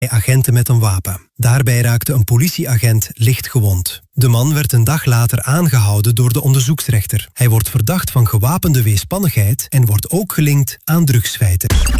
agenten met een wapen. Daarbij raakte een politieagent licht gewond. De man werd een dag later aangehouden door de onderzoeksrechter. Hij wordt verdacht van gewapende weerspannigheid en wordt ook gelinkt aan drugsfeiten.